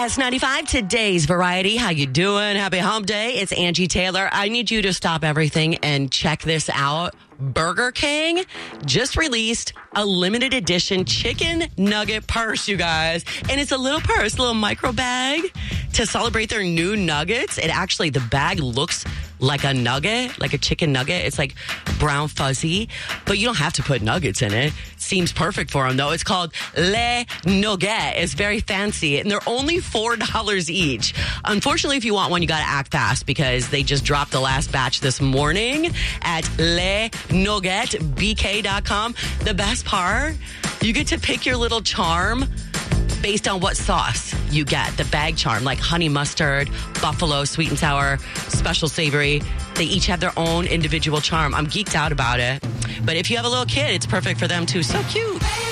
S95, today's variety. How you doing? Happy hump day. It's Angie Taylor. I need you to stop everything and check this out. Burger King just released a limited edition chicken nugget purse, you guys. And it's a little purse, a little micro bag to celebrate their new nuggets. The bag looks like a nugget, like a chicken nugget. It's like brown fuzzy, but you don't have to put nuggets in it. Seems perfect for them, though. It's called Le Nugget. It's very fancy, and they're only $4 each. Unfortunately, if you want one, you got to act fast because they just dropped the last batch this morning at lenuggetbk.com. The best part, you get to pick your little charm based on what sauce you get. The bag charm, like honey mustard, buffalo, sweet and sour, special savory. They each have their own individual charm. I'm geeked out about it. But if you have a little kid, it's perfect for them too. So cute.